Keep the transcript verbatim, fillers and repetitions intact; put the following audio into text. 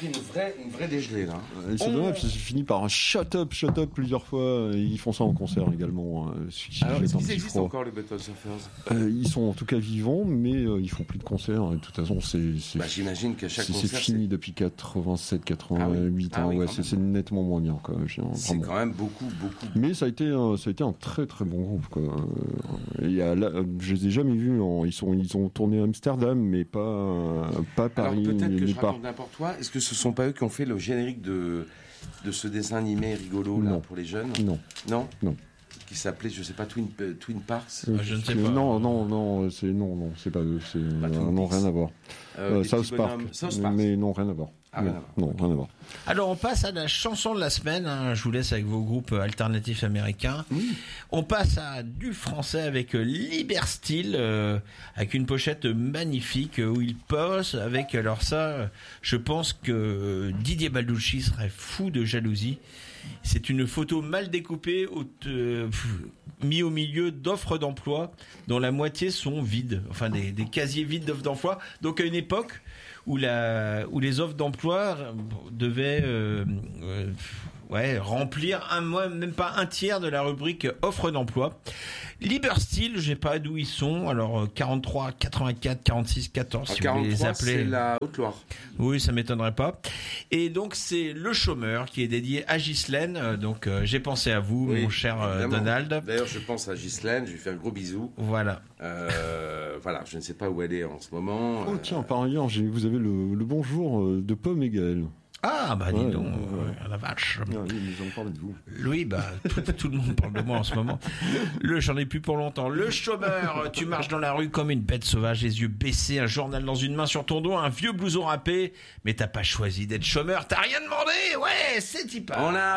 pris une vraie, une vraie dégelée là. Euh, c'est On... dommage, c'est fini par un shut up, shut up plusieurs fois. Ils font ça en concert également. Hein. Alors, est-ce qu'ils existent froid. encore les Butthole Surfers? euh, Ils sont en tout cas vivants, mais euh, ils font plus de concerts. De toute façon, c'est. c'est bah, j'imagine qu'à chaque c'est, concert. C'est fini c'est... depuis quatre-vingt-sept quatre-vingt-huit. Ah oui. Ah hein, oui, ouais, c'est, c'est nettement moins bien. Quoi, c'est quand même beaucoup, beaucoup. Mais ça a été, un, ça a été un très très bon groupe. Quoi. Il y a, là, je les ai jamais vus. En, ils sont, ils ont tourné à Amsterdam, mais pas, pas Paris. Alors peut-être que je pas... raconte n'importe quoi. Est-ce que ce sont pas eux qui ont fait le générique de de ce dessin animé rigolo là, pour les jeunes? Non. Non. Non. Qui s'appelait, je sais pas, Twin, euh, Twin Parks. Euh, je ne sais pas. Non, non, non, c'est non, non, c'est pas eux. C'est bah, euh, non, rien à voir. Euh, euh, South Park. South Park. Mais non, rien à voir. Ah, non, rien à voir. non, rien à voir. Alors on passe à la chanson de la semaine, hein. Je vous laisse avec vos groupes alternatifs américains. Oui. On passe à du français avec Liberstyle, euh, avec une pochette magnifique où il pose avec, alors ça, je pense que Didier Balducci serait fou de jalousie. C'est une photo mal découpée, au, euh, mis au milieu d'offres d'emploi dont la moitié sont vides, enfin des, des casiers vides d'offres d'emploi. Donc à une époque où, la, où les offres d'emploi devaient euh, euh, ouais, remplir un mois, même pas un tiers de la rubrique offres d'emploi. Liberstyle, je sais pas d'où ils sont. Alors quarante-trois, quatre-vingt-quatre, quarante-six, quatorze, si vous voulez les appeler. C'est la Haute-Loire. Oui, ça m'étonnerait pas. Et donc c'est Le Chômeur qui est dédié à Ghislaine. Donc euh, j'ai pensé à vous, oui, mon cher euh, Donald. D'ailleurs, je pense à Ghislaine. Je lui fais un gros bisou. Voilà. Euh, voilà. Je ne sais pas où elle est en ce moment. Oh tiens, par ailleurs, j'ai, vous avez le, le bonjour de Pomme et Gaël. Ah, bah, dis ouais, donc, ouais, ouais. Euh, la vache. Ah, oui, ils ont parlé de vous. Oui, bah, tout, tout le monde parle de moi en ce moment. Le, j'en ai plus pour longtemps. Le chômeur, tu marches dans la rue comme une bête sauvage, les yeux baissés, un journal dans une main sur ton dos, un vieux blouson râpé, mais t'as pas choisi d'être chômeur, t'as rien demandé, ouais, c'est y pas. On a